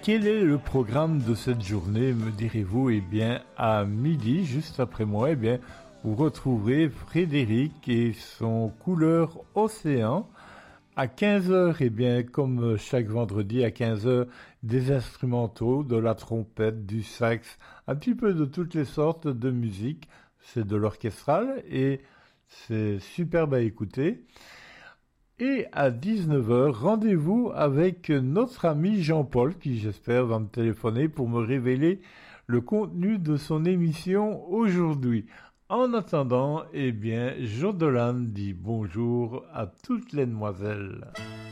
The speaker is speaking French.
quel est le programme de cette journée, me direz-vous? Eh bien, à midi, juste après moi, eh bien, vous retrouverez Frédéric et son couleur océan. À 15 heures, eh bien, comme chaque vendredi à 15 heures, des instrumentaux, de la trompette, du sax, un petit peu de toutes les sortes de musique. C'est de l'orchestral et c'est superbe à écouter. Et à 19 heures, rendez-vous avec notre ami Jean-Paul, qui j'espère va me téléphoner pour me révéler le contenu de son émission aujourd'hui. En attendant, eh bien, Jodolan dit bonjour à toutes les demoiselles.